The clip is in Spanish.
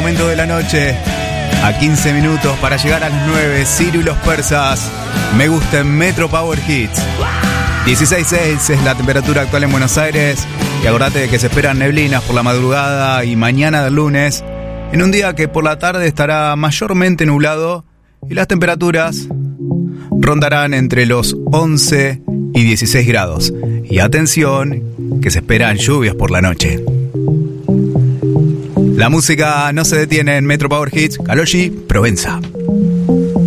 momento de la noche. A 15 minutos para llegar a las 9, Ciro y los Persas. Me gusta en Metro Power Hits. 16.6 es la temperatura actual en Buenos Aires. Y acordate de que se esperan neblinas por la madrugada y mañana del lunes, en un día que por la tarde estará mayormente nublado y las temperaturas rondarán entre los 11 y 16 grados. Y atención, que se esperan lluvias por la noche. La música no se detiene en Metro Power Hits. Kaloshi, Provenza.